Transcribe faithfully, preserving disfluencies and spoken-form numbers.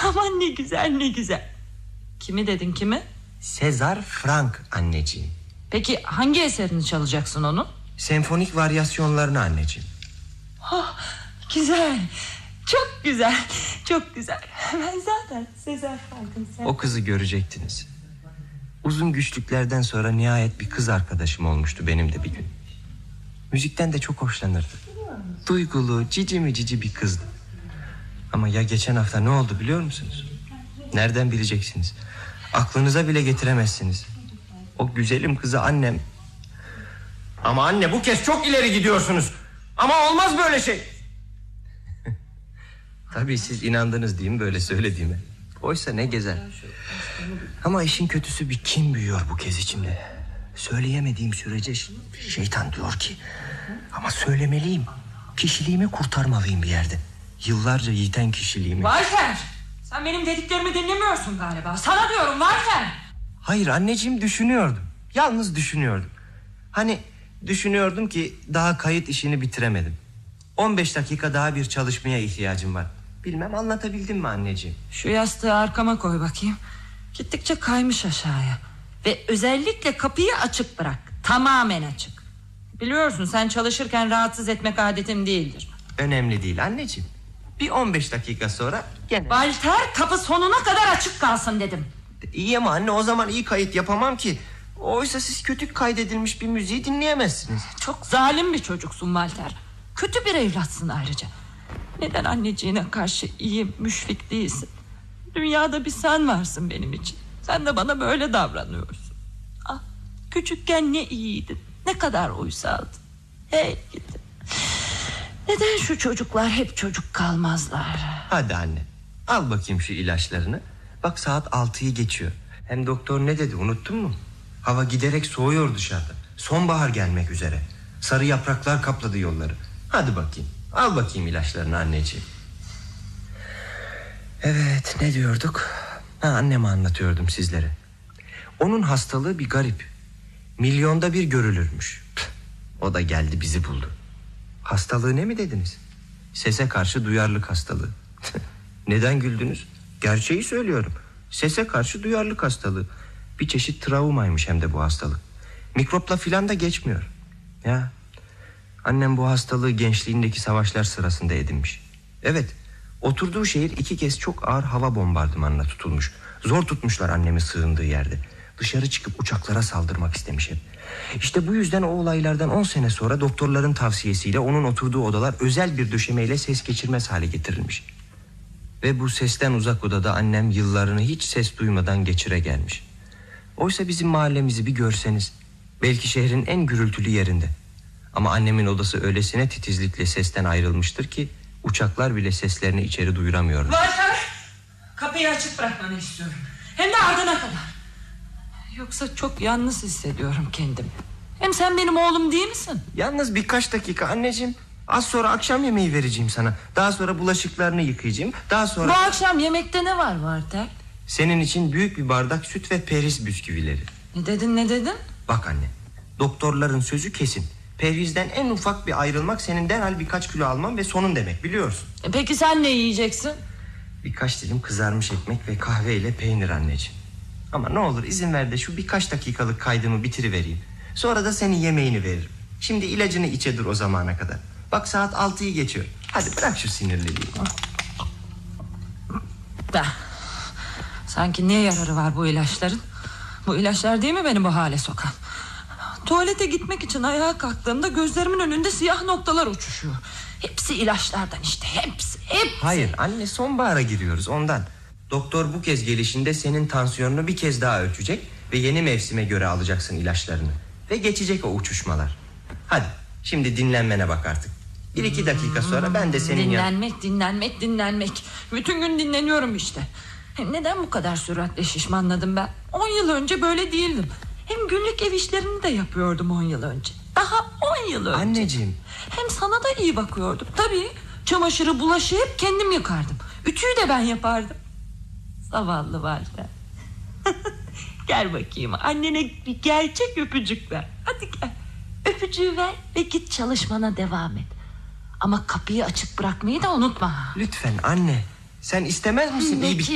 Aman ne güzel ne güzel. Kimi dedin, kimi? César Franck anneciğim. Peki hangi eserini çalacaksın onun? Senfonik varyasyonlarını anneciğim. Oh, güzel. Çok güzel. Çok güzel. Ben zaten César Franck'ın sen... O kızı görecektiniz. Uzun güçlüklerden sonra nihayet bir kız arkadaşım olmuştu benim de bir gün. Müzikten de çok hoşlanırdı. Duygulu, cici mi cici bir kızdı. Ama ya geçen hafta ne oldu biliyor musunuz? Nereden bileceksiniz? Aklınıza bile getiremezsiniz. O güzelim kızı annem... Ama anne, bu kez çok ileri gidiyorsunuz. Ama olmaz böyle şey. Tabii siz inandınız değil mi böyle söylediğime? Oysa ne gezer. Ama işin kötüsü bir kin büyüyor bu kez içimde. Söyleyemediğim sürece şeytan diyor ki... Ama söylemeliyim. Kişiliğimi kurtarmalıyım bir yerde. Yıllarca yiten kişiliğimi. Walter, sen benim dediklerimi dinlemiyorsun galiba. Sana diyorum Walter. Hayır anneciğim, düşünüyordum. Yalnız düşünüyordum. Hani düşünüyordum ki daha kayıt işini bitiremedim. on beş dakika daha bir çalışmaya ihtiyacım var. Bilmem anlatabildim mi anneciğim? Şu yastığı arkama koy bakayım. Gittikçe kaymış aşağıya. Ve özellikle kapıyı açık bırak. Tamamen açık. Biliyorsun sen çalışırken rahatsız etmek adetim değildir. Önemli değil anneciğim. Bir on beş dakika sonra gene... Walter, kapı sonuna kadar açık kalsın dedim. İyi ama anne, o zaman iyi kayıt yapamam ki. Oysa siz kötü kaydedilmiş bir müziği dinleyemezsiniz. Çok zalim bir çocuksun Walter. Kötü bir evlatsın ayrıca. Neden anneciğine karşı iyi, müşfik değilsin? Dünyada bir sen varsın benim için. Sen de bana böyle davranıyorsun. Ah, küçükken ne iyiydin, ne kadar uysaldın. Hey gidi. Neden şu çocuklar hep çocuk kalmazlar? Hadi anne, al bakayım şu ilaçlarını. Bak saat altıyı geçiyor. Hem doktor ne dedi, unuttun mu? Hava giderek soğuyor dışarıda. Sonbahar gelmek üzere. Sarı yapraklar kapladı yolları. Hadi bakayım, al bakayım ilaçlarını anneciğim. Evet, ne diyorduk? Ha, anneme anlatıyordum sizlere. Onun hastalığı bir garip. Milyonda bir görülürmüş. Püh, o da geldi bizi buldu. Hastalığı ne mi dediniz? Sese karşı duyarlılık hastalığı. Neden güldünüz? Gerçeği söylüyorum. Sese karşı duyarlılık hastalığı. Bir çeşit travmaymış hem de bu hastalık. Mikropla filan da geçmiyor. Ya, annem bu hastalığı gençliğindeki savaşlar sırasında edinmiş. Evet, oturduğu şehir iki kez çok ağır hava bombardımanına tutulmuş. Zor tutmuşlar annemi sığındığı yerde. Dışarı çıkıp uçaklara saldırmak istemiş hep. İşte bu yüzden o olaylardan on sene sonra doktorların tavsiyesiyle onun oturduğu odalar özel bir döşemeyle ses geçirmez hale getirilmiş. Ve bu sesten uzak odada annem yıllarını hiç ses duymadan geçire gelmiş. Oysa bizim mahallemizi bir görseniz, belki şehrin en gürültülü yerinde. Ama annemin odası öylesine titizlikle sesten ayrılmıştır ki uçaklar bile seslerini içeri duyuramıyorlar. Walter, kapıyı açık bırakmanı istiyorum. Hem de ardına kadar. Yoksa çok yalnız hissediyorum kendimi. Hem sen benim oğlum değil misin? Yalnız birkaç dakika anneciğim. Az sonra akşam yemeği vereceğim sana. Daha sonra bulaşıklarını yıkayacağım. Daha sonra... Bu akşam yemekte ne var Walter? Senin için büyük bir bardak süt ve perhiz bisküvileri. Ne dedin ne dedin? Bak anne, doktorların sözü kesin. Perhizden en ufak bir ayrılmak senin derhal birkaç kilo alman ve sonun demek, biliyorsun. E peki sen ne yiyeceksin? Birkaç dilim kızarmış ekmek ve kahve ile peynir anneciğim. Ama ne olur izin ver de şu birkaç dakikalık kaydımı bitirivereyim. Sonra da senin yemeğini veririm. Şimdi ilacını içe dur o zamana kadar. Bak saat altıyı geçiyor. Hadi bırak şu sinirliliği. Da. Sanki ne yararı var bu ilaçların? Bu ilaçlar değil mi beni bu hale sokan? Tuvalete gitmek için ayağa kalktığımda gözlerimin önünde siyah noktalar uçuşuyor. Hepsi ilaçlardan işte, hepsi, hepsi. Hayır anne, sonbahara giriyoruz ondan. Doktor bu kez gelişinde senin tansiyonunu bir kez daha ölçecek ve yeni mevsime göre alacaksın ilaçlarını. Ve geçecek o uçuşmalar. Hadi şimdi dinlenmene bak artık. Bir iki dakika sonra ben de senin Dinlenmek, yan... dinlenmek, dinlenmek. Bütün gün dinleniyorum işte. Hem neden bu kadar süratle şişmanladım ben? On yıl önce böyle değildim. Hem günlük ev işlerini de yapıyordum on yıl önce. Daha on yıl önce. Anneciğim. Hem sana da iyi bakıyordum. Tabii çamaşırı, bulaşığı hep kendim yıkardım. Ütüyü de ben yapardım. Zavallı Walter. Gel bakayım, annene bir gerçek öpücük ver. Hadi gel. Öpücüğü ver ve git çalışmana devam et. Ama kapıyı açık bırakmayı da unutma. Lütfen anne. Sen istemez misin iyi bir...